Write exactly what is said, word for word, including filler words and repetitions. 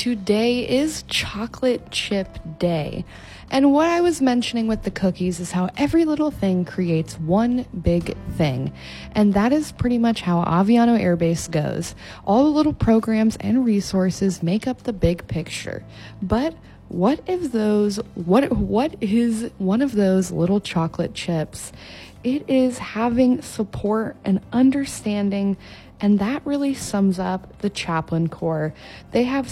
today is Chocolate Chip Day. And what I was mentioning with the cookies is how every little thing creates one big thing. And that is pretty much how Aviano Air Base goes. All the little programs and resources make up the big picture. But what if those, what, what is one of those little chocolate chips? It is having support and understanding, and that really sums up the Chaplain Corps. They have